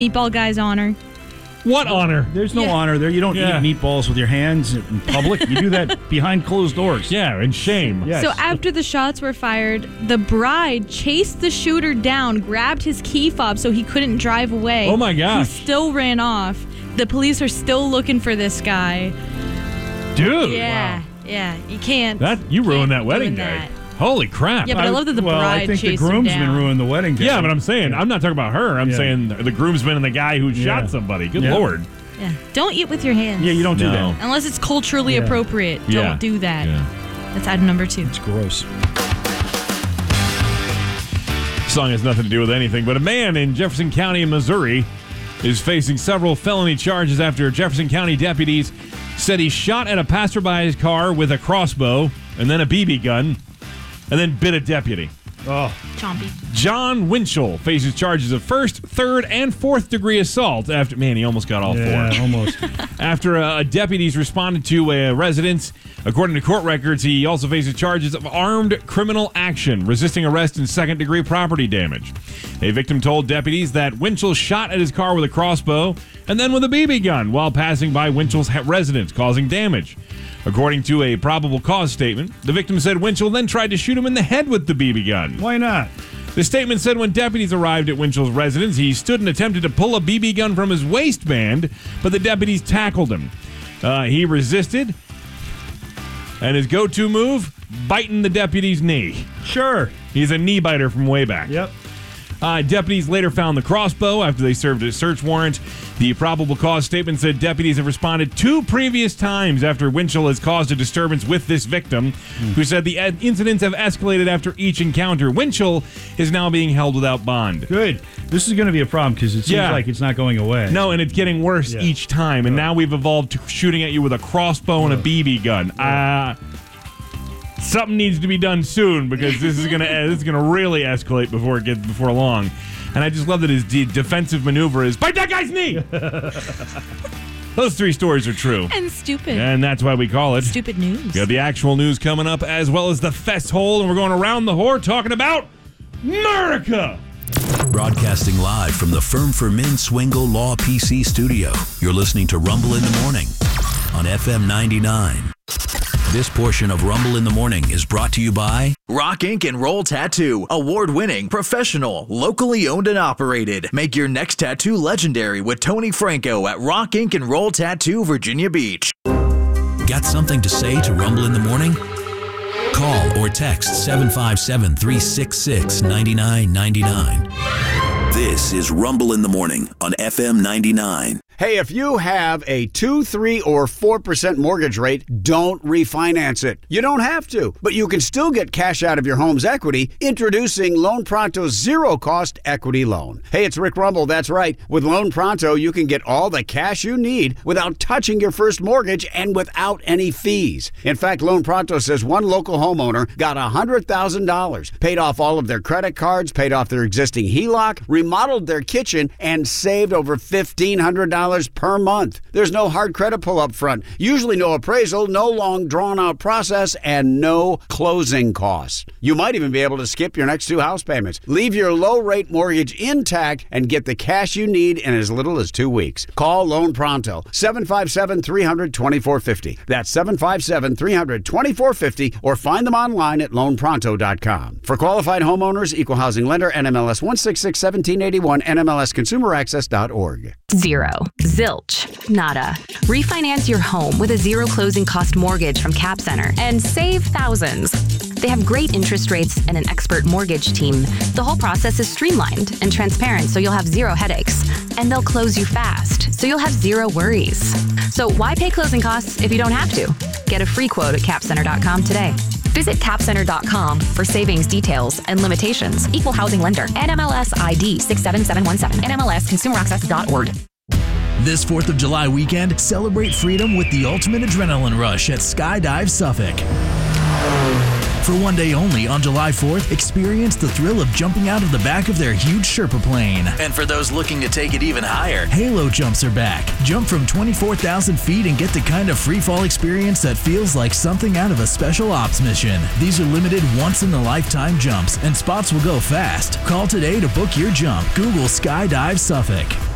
Meatball guy's honor. What honor? There's no honor there. You don't eat meatballs with your hands in public. You do that behind closed doors. Yeah, and shame. Yes. So after the shots were fired, the bride chased the shooter down, grabbed his key fob so he couldn't drive away. Oh, my gosh. He still ran off. The police are still looking for this guy. Dude. Yeah, Wow. yeah. You can't. You ruined that can't wedding ruin day. that. Holy crap. Yeah, but I love that the bride I think the chased him groomsman down. ruined the wedding day. Yeah, but I'm saying, I'm not talking about her. I'm saying the groomsman and the guy who shot somebody. Good Lord. Yeah. Don't eat with your hands. Yeah, you don't do that. Unless it's culturally appropriate. Don't do that. Yeah. That's item number 2. It's gross. Song has nothing to do with anything, but a man in Jefferson County, Missouri, is facing several felony charges after Jefferson County deputies said he shot at a passerby's car with a crossbow and then a BB gun and then bit a deputy. Oh. Chompy. John Winchell faces charges of first, third, and fourth degree assault after, man, he almost got all four. Yeah, almost. After deputies responded to a residence. According to court records, he also faces charges of armed criminal action, resisting arrest, and second-degree property damage. A victim told deputies that Winchell shot at his car with a crossbow and then with a BB gun while passing by Winchell's residence, causing damage. According to a probable cause statement, the victim said Winchell then tried to shoot him in the head with the BB gun. Why not? The statement said when deputies arrived at Winchell's residence, he stood and attempted to pull a BB gun from his waistband, but the deputies tackled him. He resisted, and his go-to move, biting the deputy's knee. Sure. He's a knee biter from way back. Yep. Deputies later found the crossbow after they served a search warrant. The probable cause statement said deputies have responded 2 previous times after Winchell has caused a disturbance with this victim, who said the incidents have escalated after each encounter. Winchell is now being held without bond. Good. This is going to be a problem because it seems like it's not going away. No, and it's getting worse each time. And now we've evolved to shooting at you with a crossbow and a BB gun. Something needs to be done soon because this is gonna really escalate before long. And I just love that his defensive maneuver is bite that guy's knee. Those 3 stories are true. And stupid. And that's why we call it Stupid news. We got the actual news coming up as well as the fest hole, and we're going around the horn talking about America. Broadcasting live from the Firm for Men Swingle Law PC studio. You're listening to Rumble in the Morning on FM 99. This portion of Rumble in the Morning is brought to you by Rock Ink and Roll Tattoo. Award-winning, professional, locally owned and operated. Make your next tattoo legendary with Tony Franco at Rock Ink and Roll Tattoo, Virginia Beach. Got something to say to Rumble in the Morning? Call or text 757-366-9999. This is Rumble in the Morning on FM 99. Hey, if you have a 2, 3, or 4% mortgage rate, don't refinance it. You don't have to, but you can still get cash out of your home's equity. Introducing Loan Pronto's zero-cost equity loan. Hey, it's Rick Rumble, that's right. With Loan Pronto, you can get all the cash you need without touching your first mortgage and without any fees. In fact, Loan Pronto says one local homeowner got $100,000, paid off all of their credit cards, paid off their existing HELOC, remodeled their kitchen, and saved over $1,500 per month. There's no hard credit pull up front, usually no appraisal, no long drawn-out process, and no closing costs. You might even be able to skip your next 2 house payments. Leave your low-rate mortgage intact and get the cash you need in as little as 2 weeks. Call Loan Pronto, 757-300-2450. That's 757-300-2450, or find them online at loanpronto.com. For qualified homeowners, equal housing lender, NMLS 1661781, NMLSconsumeraccess.org. Zero. Zilch. Nada. Refinance your home with a zero closing cost mortgage from Cap Center and save thousands. They have great interest rates and an expert mortgage team. The whole process is streamlined and transparent, so you'll have zero headaches. And they'll close you fast, so you'll have zero worries. So why pay closing costs if you don't have to? Get a free quote at capcenter.com today. Visit capcenter.com for savings details and limitations. Equal housing lender. NMLS ID 67717. NMLSconsumeraccess.org. This 4th of July weekend, celebrate freedom with the ultimate adrenaline rush at Skydive Suffolk. For one day only on July 4th, experience the thrill of jumping out of the back of their huge Sherpa plane. And for those looking to take it even higher, Halo jumps are back. Jump from 24,000 feet and get the kind of free-fall experience that feels like something out of a special ops mission. These are limited once-in-a-lifetime jumps, and spots will go fast. Call today to book your jump. Google Skydive Suffolk.